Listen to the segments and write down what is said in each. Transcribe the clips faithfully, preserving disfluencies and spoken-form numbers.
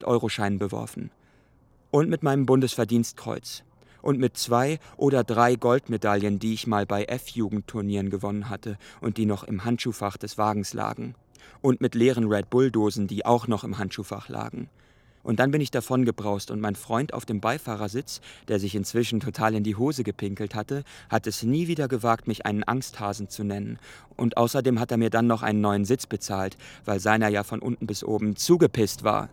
Euroscheinen beworfen. Und mit meinem Bundesverdienstkreuz. Und mit zwei oder drei Goldmedaillen, die ich mal bei F-Jugendturnieren gewonnen hatte und die noch im Handschuhfach des Wagens lagen. Und mit leeren Red Bull-Dosen, die auch noch im Handschuhfach lagen. Und dann bin ich davongebraust und mein Freund auf dem Beifahrersitz, der sich inzwischen total in die Hose gepinkelt hatte, hat es nie wieder gewagt, mich einen Angsthasen zu nennen. Und außerdem hat er mir dann noch einen neuen Sitz bezahlt, weil seiner ja von unten bis oben zugepisst war.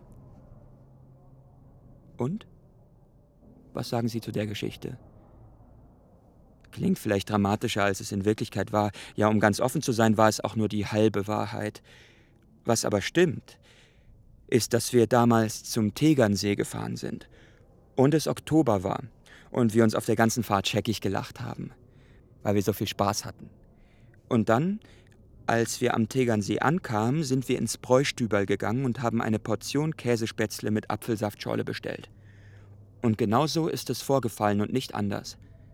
Und? Was sagen Sie zu der Geschichte? Klingt vielleicht dramatischer, als es in Wirklichkeit war. Ja, um ganz offen zu sein, war es auch nur die halbe Wahrheit. Was aber stimmt, ist, dass wir damals zum Tegernsee gefahren sind und es Oktober war und wir uns auf der ganzen Fahrt scheckig gelacht haben, weil wir so viel Spaß hatten. Und dann, als wir am Tegernsee ankamen, sind wir ins Bräustüberl gegangen und haben eine Portion Käsespätzle mit Apfelsaftschorle bestellt. Und genau so ist es vorgefallen und nicht anders.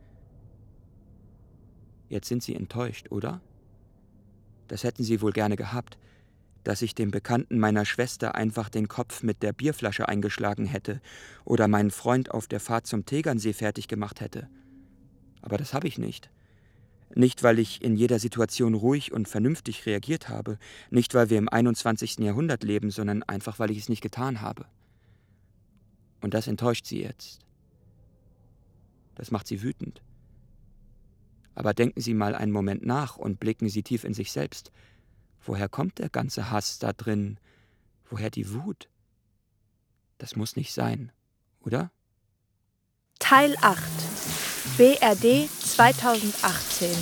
Jetzt sind Sie enttäuscht, oder? Das hätten Sie wohl gerne gehabt, dass ich dem Bekannten meiner Schwester einfach den Kopf mit der Bierflasche eingeschlagen hätte oder meinen Freund auf der Fahrt zum Tegernsee fertig gemacht hätte. Aber das habe ich nicht. Nicht, weil ich in jeder Situation ruhig und vernünftig reagiert habe, nicht, weil wir im einundzwanzigsten Jahrhundert leben, sondern einfach, weil ich es nicht getan habe. Und das enttäuscht Sie jetzt. Das macht Sie wütend. Aber denken Sie mal einen Moment nach und blicken Sie tief in sich selbst. Woher kommt der ganze Hass da drin? Woher die Wut? Das muss nicht sein, oder? Teil acht. B R D zweitausendachtzehn.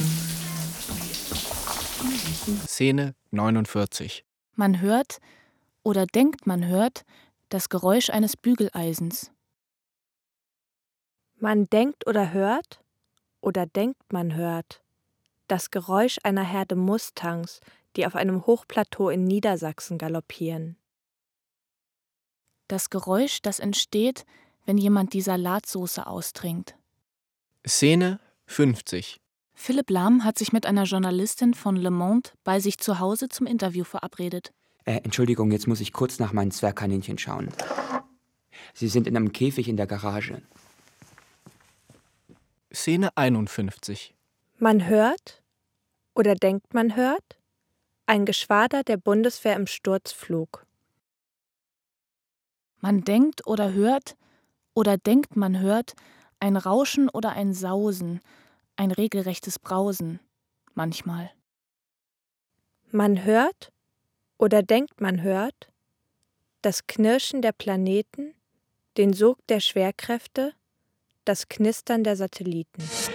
Szene neunundvierzig. Man hört oder denkt, man hört das Geräusch eines Bügeleisens. Man denkt oder hört oder denkt, man hört das Geräusch einer Herde Mustangs, die auf einem Hochplateau in Niedersachsen galoppieren. Das Geräusch, das entsteht, wenn jemand die Salatsoße austrinkt. Szene fünfzig. Philipp Lahm hat sich mit einer Journalistin von Le Monde bei sich zu Hause zum Interview verabredet. Äh, Entschuldigung, jetzt muss ich kurz nach meinen Zwergkaninchen schauen. Sie sind in einem Käfig in der Garage. Szene einundfünfzig. Man hört oder denkt, man hört ein Geschwader der Bundeswehr im Sturzflug. Man denkt oder hört oder denkt, man hört ein Rauschen oder ein Sausen, ein regelrechtes Brausen, manchmal. Man hört oder denkt, man hört das Knirschen der Planeten, den Sog der Schwerkräfte, das Knistern der Satelliten.